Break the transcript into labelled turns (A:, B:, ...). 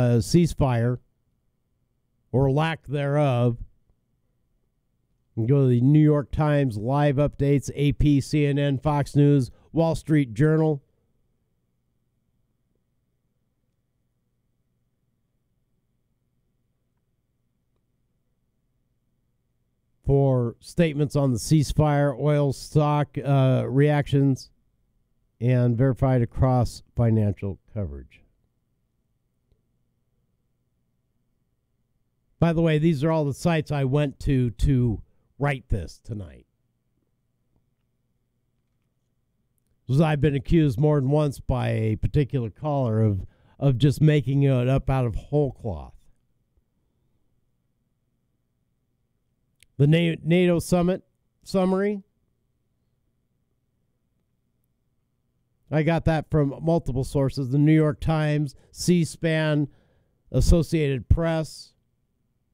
A: ceasefire or lack thereof. You can go to the New York Times live updates, AP, CNN, Fox News, Wall Street Journal. For statements on the ceasefire, oil stock reactions, and verified across financial coverage. By the way, these are all the sites I went to write this tonight. Because I've been accused more than once by a particular caller of just making it up out of whole cloth. The NATO summit summary. I got that from multiple sources. The New York Times, C-SPAN, Associated Press.